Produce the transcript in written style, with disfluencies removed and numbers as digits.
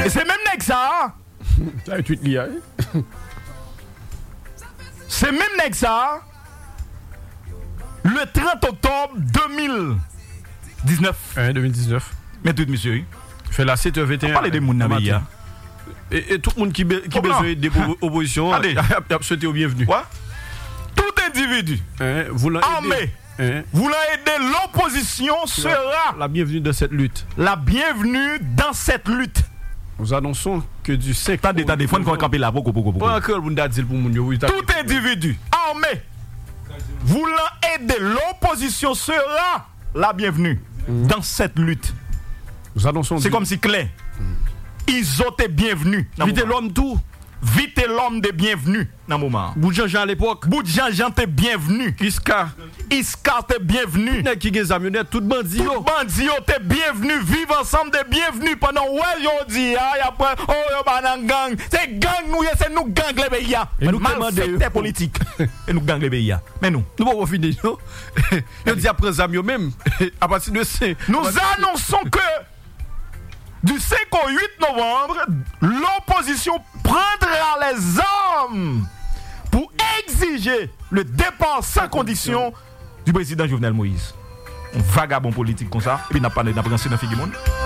Et c'est même nèg ça. Ça a tweet lié. C'est même nèg ça. Le 30 octobre 2019. 2019. Mais tout monsieur. Fait la 7h21. On parle des moun nan pays. Et tout le monde qui besoin des oppositions, Allez, a souhaité au bienvenu. Quoi? Tout individu armé voulant aider l'opposition sera la bienvenue dans cette lutte. La bienvenue dans cette lutte. Nous annonçons que du 5 T'as des fois qu'on camper là pour tout individu armé voulant aider l'opposition sera la bienvenue dans cette lutte. Nous annonçons. C'est comme si clair. Ils ont été bienvenus. Vite l'homme tout. Vite l'homme des bienvenus dans le moment. Bout de Jean-Jean à l'époque. Bout de Jean-Jean t'es bienvenu. Iska t'es bienvenu. Tout qui des amionnettes, tout bandit. Tout bandit t'es bienvenu. Vive ensemble des bienvenus pendant ouais yo dit après oh yo banan gang. C'est gang nous c'est nous gang les pays. Et nous malfaiteur politique. Et nous gang les pays. Mais nous pas finir non. Yo dit après zamio même à partir de ça. Nous annonçons que du 5 au 8 novembre, l'opposition prendra les armes pour exiger le départ sans condition du président Jovenel Moïse. Un vagabond politique comme ça, et puis n'a pas de dans figure monde.